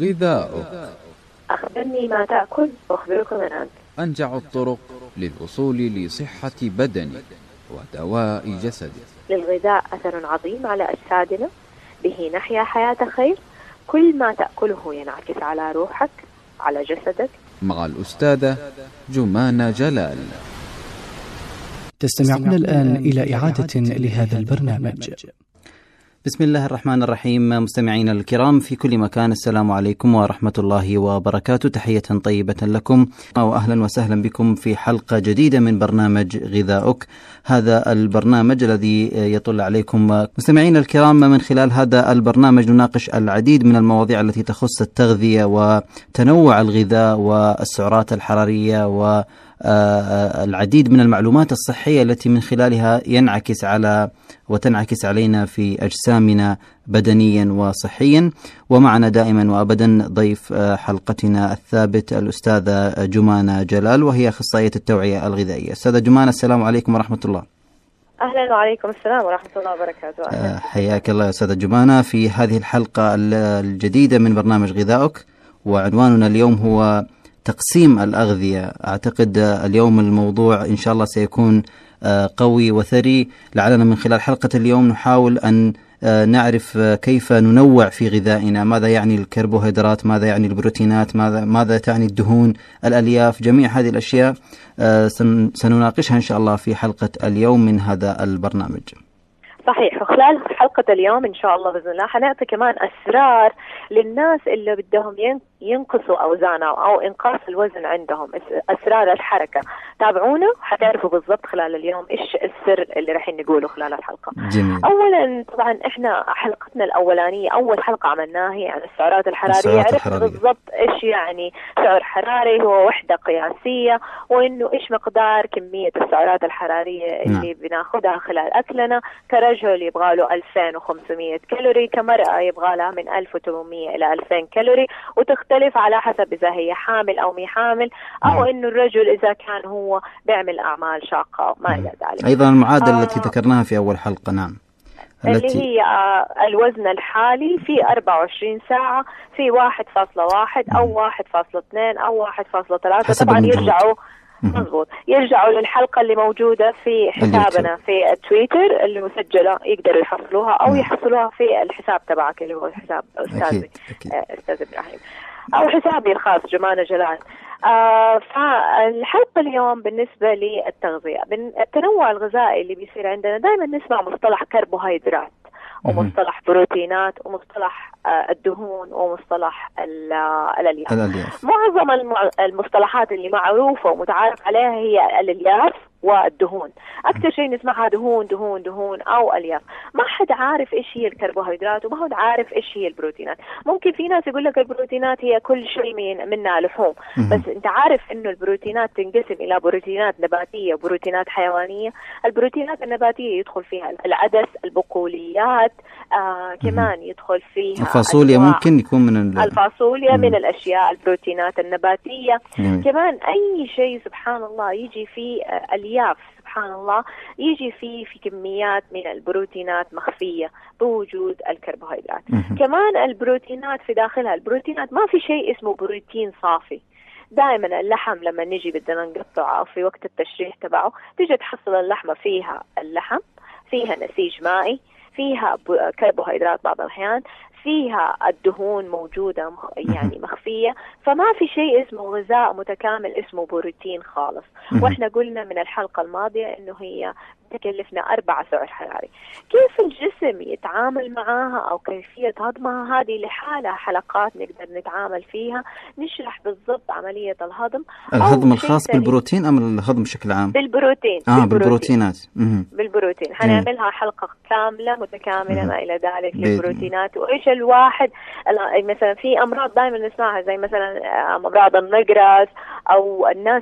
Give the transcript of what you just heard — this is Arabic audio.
غذاؤك. أخبرني ما تأكل وأخبرك من أنت. أنجع الطرق للوصول لصحة بدنك ودواء جسدك. للغذاء أثر عظيم على أجسادنا، به نحيا حياة خير. كل ما تأكله ينعكس على روحك، على جسدك. مع الأستاذة جمانة جلال. تستمعون الآن إلى إعادة لهذا البرنامج. بسم الله الرحمن الرحيم. مستمعينا الكرام في كل مكان، السلام عليكم ورحمة الله وبركاته. تحية طيبة لكم وأهلا وسهلا بكم في حلقة جديدة من برنامج غذاؤك، هذا البرنامج الذي يطل عليكم مستمعينا الكرام. من خلال هذا البرنامج نناقش العديد من المواضيع التي تخص التغذية وتنوع الغذاء والسعرات الحرارية والعديد من المعلومات الصحية التي من خلالها وتنعكس علينا في أجسامنا بدنيا وصحيا. ومعنا دائما وأبدا ضيف حلقتنا الثابت الأستاذة جمانة جلال، وهي أخصائية التوعية الغذائية. أستاذة جمانة، السلام عليكم ورحمة الله. أهلا وعليكم السلام ورحمة الله وبركاته. حياك الله أستاذة جمانة في هذه الحلقة الجديدة من برنامج غذاؤك، وعنواننا اليوم هو تقسيم الأغذية. أعتقد اليوم الموضوع إن شاء الله سيكون قوي وثري، لعلنا من خلال حلقة اليوم نحاول أن نعرف كيف ننوع في غذائنا، ماذا يعني الكربوهيدرات، ماذا يعني البروتينات، ماذا تعني الدهون، الألياف، جميع هذه الأشياء سنناقشها إن شاء الله في حلقة اليوم من هذا البرنامج. صحيح، وخلال حلقة اليوم إن شاء الله بإذن الله حنعطي كمان أسرار للناس اللي بدهم ينقصوا أوزانهم أو إنقاص الوزن عندهم، أسرار الحركة. تابعونا حتعرفوا بالضبط خلال اليوم إيش السر اللي راح نقوله خلال الحلقة. جميل. أولا طبعا إحنا حلقتنا الأولانية أول حلقة عملناها هي عن السعرات الحرارية. عرفنا بالضبط إيش يعني سعر حراري، هو وحدة قياسية، وإنه إيش مقدار كمية السعرات الحرارية اللي بناخدها خلال أكلنا. كرجل يبغى له 2500 كالوري، كمرأة يبغى لها من 1800 إلى 2000 كالوري، وتختلف على حسب إذا هي حامل أو مي حامل، أو إنه الرجل إذا كان هو بيعمل أعمال شاقة ما إلى ذلك. أيضا المعادلة التي ذكرناها في أول حلقة، نعم، اللي هي الوزن الحالي في 24 ساعة في 1.1 أو 1.2 أو 1.3. طبعا يرجعوا للحلقة اللي موجودة في حسابنا في التويتر اللي مسجلة، يقدروا يحصلوها أو يحصلوها في الحساب تبعك اللي هو حساب أستاذ إبراهيم أو حسابي الخاص جمانة جلال. فالحلقة اليوم بالنسبة للتغذية، التنوع الغذائي اللي بيصير عندنا دائما نسمع مصطلح كربوهيدرات ومصطلح بروتينات ومصطلح الدهون ومصطلح الألياف. معظم المصطلحات اللي معروفة ومتعارف عليها هي الألياف والدهون. أكثر شيء نسمعها دهون دهون دهون أو ألياف. ما حد عارف إيش هي الكربوهيدرات وما حد عارف إيش هي البروتينات. ممكن في ناس يقول لك البروتينات هي كل شيء منها لحوم، بس أنت عارف إنه البروتينات تنقسم إلى بروتينات نباتية وبروتينات حيوانية. البروتينات النباتية يدخل فيها العدس، البقوليات، كمان يدخل فيها الفاصوليا، ممكن يكون من الفاصوليا من الأشياء البروتينات النباتية. كمان أي شيء سبحان الله يجي فيه الياف، سبحان الله يجي فيه في كميات من البروتينات مخفية بوجود الكربوهيدرات. كمان البروتينات في داخلها، البروتينات ما في شيء اسمه بروتين صافي. دائما اللحم لما نجي بدنا نقطعه في وقت التشريح تبعه، تيجي تحصل اللحمة فيها اللحم، فيها نسيج مائي، فيها كربوهيدرات بعض الأحيان، فيها الدهون موجودة يعني مخفية. فما في شيء اسمه غذاء متكامل اسمه بروتين خالص. وإحنا قلنا من الحلقة الماضية إنه هي تكلفنا 4 سعر حراري. كيف الجسم يتعامل معاها أو كيفية هضمها، هذه لحالها حلقات نقدر نتعامل فيها، نشرح بالضبط عملية الهضم الخاص بالبروتين أم الهضم بشكل عام؟ بالبروتين. بالبروتينات. بالبروتين حنعملها حلقة كاملة متكاملة ما إلى ذلك للبروتينات. وإيش الواحد مثلا في أمراض دائما نسمعها زي مثلا أمراض النقرس، أو الناس